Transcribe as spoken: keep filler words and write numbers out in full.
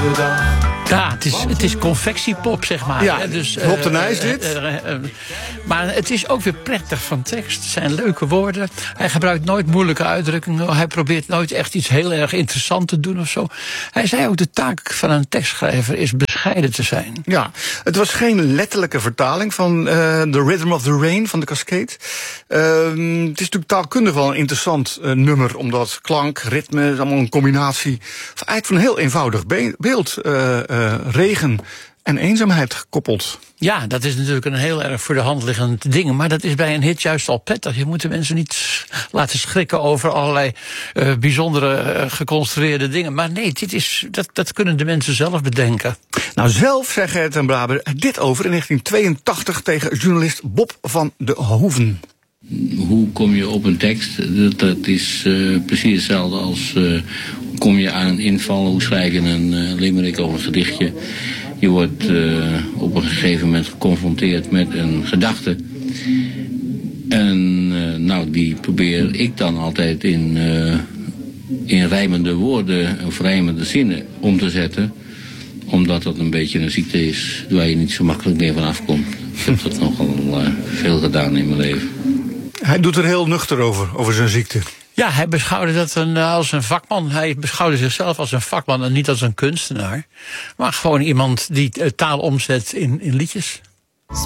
Ja, het is, het is confectiepop, zeg maar. Ja, hè? Dus, Rob de uh, Nijs dit. Uh, uh, uh, maar het is ook weer prettig van tekst. Het zijn leuke woorden. Hij gebruikt nooit moeilijke uitdrukkingen. Hij probeert nooit echt iets heel erg interessants te doen of zo. Hij zei ook, de taak van een tekstschrijver is bescheiden te zijn. Ja, het was geen letterlijke vertaling van uh, The Rhythm of the Rain van de Cascade. Uh, het is natuurlijk taalkundig wel een interessant uh, nummer, omdat klank, ritme, is allemaal een combinatie van eigenlijk van een heel eenvoudig be- beeld. Uh, uh, regen en eenzaamheid gekoppeld. Ja, dat is natuurlijk een heel erg voor de hand liggend ding. Maar dat is bij een hit juist al prettig. Je moet de mensen niet laten schrikken over allerlei uh, bijzondere uh, geconstrueerde dingen. Maar nee, dit is, dat, dat kunnen de mensen zelf bedenken. Nou, zelf zei Gerrit ten Braber dit over in negentien tweeëntachtig tegen journalist Bob van de Hoeven. Hoe kom je op een tekst? Dat, dat is uh, precies hetzelfde als uh, kom je aan een inval. Hoe schrijf je een uh, limerick of een gedichtje? Je wordt uh, op een gegeven moment geconfronteerd met een gedachte. En uh, nou, die probeer ik dan altijd in, uh, in rijmende woorden of rijmende zinnen om te zetten. Omdat dat een beetje een ziekte is waar je niet zo makkelijk meer van afkomt. Ik heb dat nogal uh, veel gedaan in mijn leven. Hij doet er heel nuchter over, over zijn ziekte. Ja, hij beschouwde dat een, als een vakman. Hij beschouwde zichzelf als een vakman en niet als een kunstenaar. Maar gewoon iemand die taal omzet in, in liedjes.